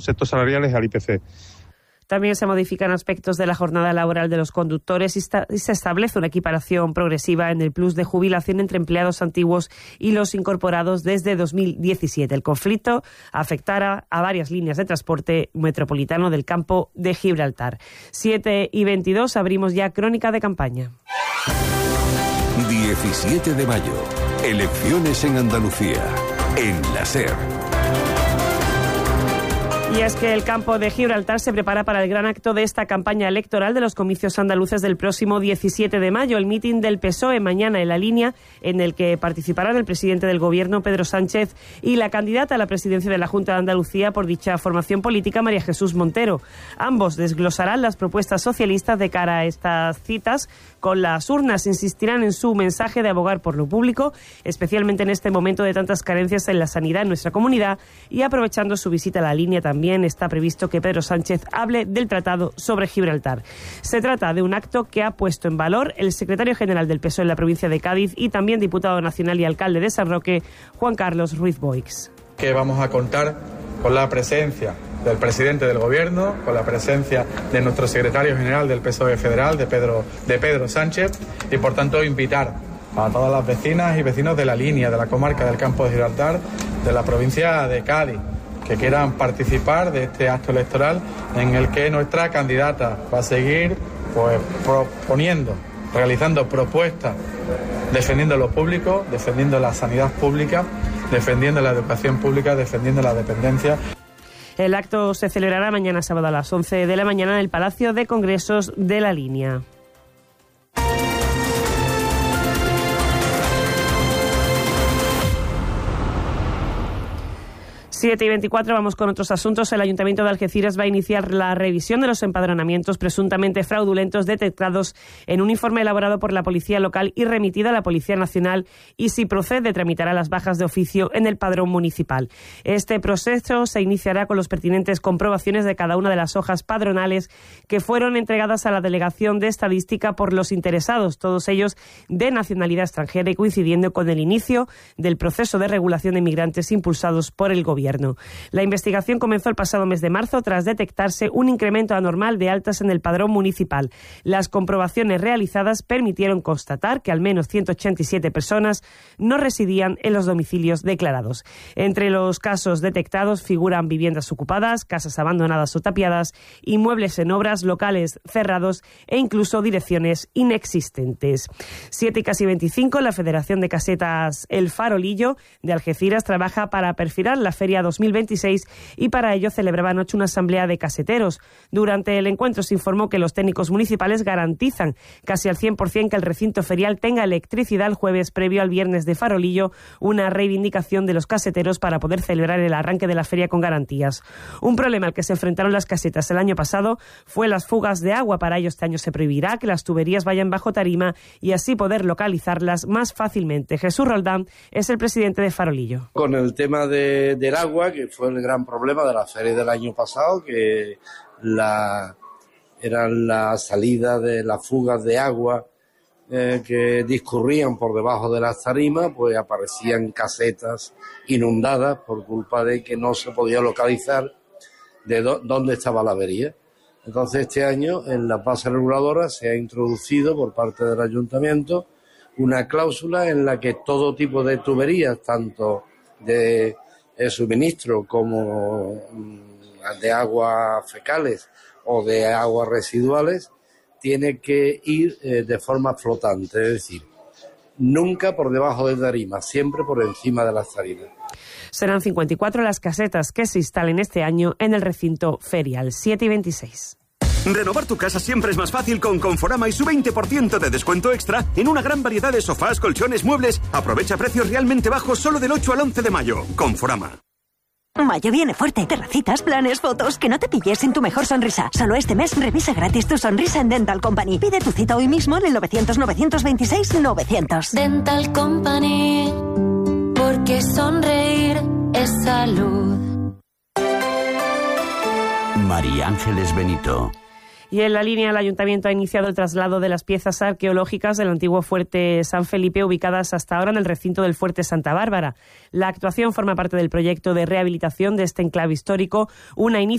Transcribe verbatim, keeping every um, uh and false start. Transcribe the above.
conceptos salariales al I P C. También se modifican aspectos de la jornada laboral de los conductores y, esta, y se establece una equiparación progresiva en el plus de jubilación entre empleados antiguos y los incorporados desde dos mil diecisiete. El conflicto afectará a varias líneas de transporte metropolitano del campo de Gibraltar. siete y veintidós, abrimos ya crónica de campaña. diecisiete de mayo, elecciones en Andalucía, en la SER. Y es que el campo de Gibraltar se prepara para el gran acto de esta campaña electoral de los comicios andaluces del próximo diecisiete de mayo, el mitin del P S O E mañana en La Línea, en el que participarán el presidente del Gobierno, Pedro Sánchez, y la candidata a la presidencia de la Junta de Andalucía por dicha formación política, María Jesús Montero. Ambos desglosarán las propuestas socialistas de cara a estas citas. Con las urnas insistirán en su mensaje de abogar por lo público, especialmente en este momento de tantas carencias en la sanidad en nuestra comunidad, y aprovechando su visita a La Línea también está previsto que Pedro Sánchez hable del Tratado sobre Gibraltar. Se trata de un acto que ha puesto en valor el secretario general del P S O E en la provincia de Cádiz y también diputado nacional y alcalde de San Roque, Juan Carlos Ruiz Boix. Que vamos a contar con la presencia del presidente del Gobierno, con la presencia de nuestro secretario general del P S O E federal, de Pedro, de Pedro Sánchez, y por tanto invitar a todas las vecinas y vecinos de La Línea, de la comarca del Campo de Gibraltar, de la provincia de Cádiz, que quieran participar de este acto electoral en el que nuestra candidata va a seguir pues proponiendo, realizando propuestas, defendiendo lo público, defendiendo la sanidad pública, defendiendo la educación pública, defendiendo la dependencia. El acto se celebrará mañana sábado a las once de la mañana en el Palacio de Congresos de La Línea. siete y veinticuatro, vamos con otros asuntos. El Ayuntamiento de Algeciras va a iniciar la revisión de los empadronamientos presuntamente fraudulentos detectados en un informe elaborado por la Policía Local y remitido a la Policía Nacional, y si procede tramitará las bajas de oficio en el padrón municipal. Este proceso se iniciará con los pertinentes comprobaciones de cada una de las hojas padronales que fueron entregadas a la Delegación de Estadística por los interesados, todos ellos de nacionalidad extranjera y coincidiendo con el inicio del proceso de regulación de inmigrantes impulsados por el Gobierno. La investigación comenzó el pasado mes de marzo tras detectarse un incremento anormal de altas en el padrón municipal. Las comprobaciones realizadas permitieron constatar que al menos ciento ochenta y siete personas no residían en los domicilios declarados. Entre los casos detectados figuran viviendas ocupadas, casas abandonadas o tapiadas, inmuebles en obras, locales cerrados e incluso direcciones inexistentes. siete y casi veinticinco, la Federación de Casetas El Farolillo de Algeciras trabaja para perfilar la feria dos mil veintiséis y para ello celebraba anoche una asamblea de caseteros. Durante el encuentro se informó que los técnicos municipales garantizan casi al cien por ciento que el recinto ferial tenga electricidad el jueves previo al viernes de Farolillo, una reivindicación de los caseteros para poder celebrar el arranque de la feria con garantías. Un problema al que se enfrentaron las casetas el año pasado fue las fugas de agua. Para ello este año se prohibirá que las tuberías vayan bajo tarima y así poder localizarlas más fácilmente. Jesús Roldán es el presidente de Farolillo. Con el tema de, del agua, que fue el gran problema de la feria del año pasado, que la, eran la salida de las fugas de agua eh, que discurrían por debajo de las tarimas, pues aparecían casetas inundadas por culpa de que no se podía localizar de do, dónde estaba la avería. Entonces este año en la base reguladora se ha introducido por parte del ayuntamiento una cláusula en la que todo tipo de tuberías, tanto de el suministro como de aguas fecales o de aguas residuales, tiene que ir eh, de forma flotante, es decir, nunca por debajo de tarimas, siempre por encima de las tarimas. Serán cincuenta y cuatro las casetas que se instalen este año en el recinto ferial. siete y veintiséis. Renovar tu casa siempre es más fácil con Conforama y su veinte por ciento de descuento extra en una gran variedad de sofás, colchones, muebles. Aprovecha precios realmente bajos solo del ocho al once de mayo. Conforama. Mayo viene fuerte. Terracitas, planes, fotos, que no te pilles sin tu mejor sonrisa. Solo este mes revisa gratis tu sonrisa en Dental Company. Pide tu cita hoy mismo en el novecientos, novecientos veintiséis, novecientos. Dental Company, porque sonreír es salud. María Ángeles Benito. Y en La Línea, el Ayuntamiento ha iniciado el traslado de las piezas arqueológicas del antiguo fuerte San Felipe, ubicadas hasta ahora en el recinto del fuerte Santa Bárbara. La actuación forma parte del proyecto de rehabilitación de este enclave histórico, una iniciativa